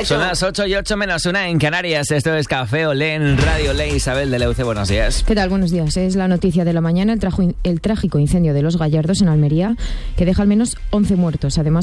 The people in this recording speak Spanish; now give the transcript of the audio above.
Son las 8:08 menos 1 en Canarias. Esto es Café Olé en Radio Olé. Isabel de Leuce, buenos días. ¿Qué tal? Buenos días. Es la noticia de la mañana, el trágico incendio de Los Gallardos en Almería, que deja al menos 11 muertos. Además,